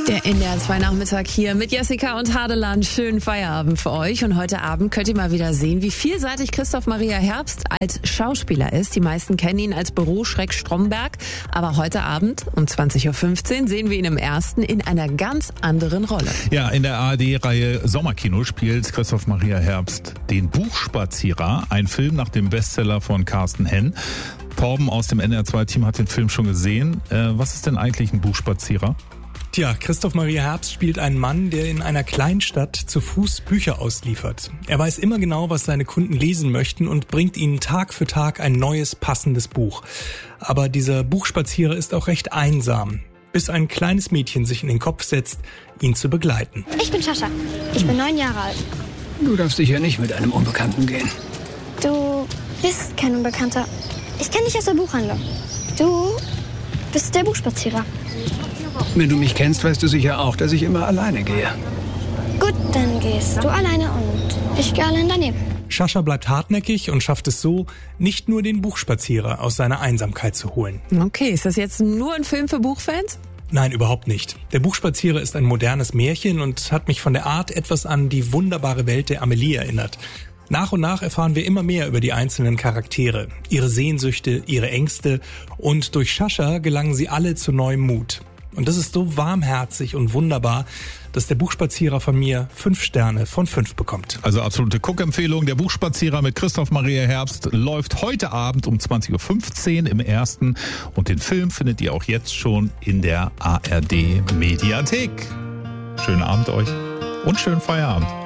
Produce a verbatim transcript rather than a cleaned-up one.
Der N D R zwei Nachmittag hier mit Jessica und Hadeland. Schönen Feierabend für euch. Und heute Abend könnt ihr mal wieder sehen, wie vielseitig Christoph Maria Herbst als Schauspieler ist. Die meisten kennen ihn als Büro-Schreck Stromberg. Aber heute Abend um zwanzig Uhr fünfzehn sehen wir ihn im Ersten in einer ganz anderen Rolle. Ja, in der A R D-Reihe Sommerkino spielt Christoph Maria Herbst den Buchspazierer. Ein Film nach dem Bestseller von Carsten Henn. Torben aus dem N D R zwei Team hat den Film schon gesehen. Äh, was ist denn eigentlich ein Buchspazierer? Tja, Christoph Maria Herbst spielt einen Mann, der in einer Kleinstadt zu Fuß Bücher ausliefert. Er weiß immer genau, was seine Kunden lesen möchten und bringt ihnen Tag für Tag ein neues, passendes Buch. Aber dieser Buchspazierer ist auch recht einsam, bis ein kleines Mädchen sich in den Kopf setzt, ihn zu begleiten. Ich bin Sascha. Ich bin neun Jahre alt. Du darfst sicher nicht mit einem Unbekannten gehen. Du bist kein Unbekannter. Ich kenne dich aus der Buchhandlung. Du bist der Buchspazierer. Wenn du mich kennst, weißt du sicher auch, dass ich immer alleine gehe. Gut, dann gehst du alleine und ich gehe allein daneben. Sascha bleibt hartnäckig und schafft es so, nicht nur den Buchspazierer aus seiner Einsamkeit zu holen. Okay, ist das jetzt nur ein Film für Buchfans? Nein, überhaupt nicht. Der Buchspazierer ist ein modernes Märchen und hat mich von der Art etwas an die wunderbare Welt der Amelie erinnert. Nach und nach erfahren wir immer mehr über die einzelnen Charaktere, ihre Sehnsüchte, ihre Ängste und durch Sascha gelangen sie alle zu neuem Mut. Und das ist so warmherzig und wunderbar, dass der Buchspazierer von mir fünf Sterne von fünf bekommt. Also absolute Guckempfehlung. Der Buchspazierer mit Christoph Maria Herbst läuft heute Abend um zwanzig Uhr fünfzehn im Ersten. Und den Film findet ihr auch jetzt schon in der A R D Mediathek. Schönen Abend euch und schönen Feierabend.